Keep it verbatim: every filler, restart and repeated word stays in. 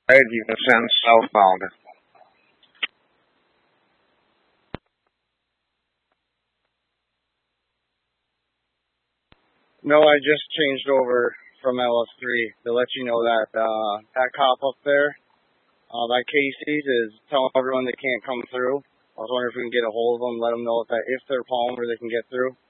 Right, you can send southbound. No, I just changed over from L S three to let you know that uh, that cop up there, uh, that Casey's, is telling everyone they can't come through. I was wondering if we can get a hold of them, let them know that if they're Palmer, they can get through.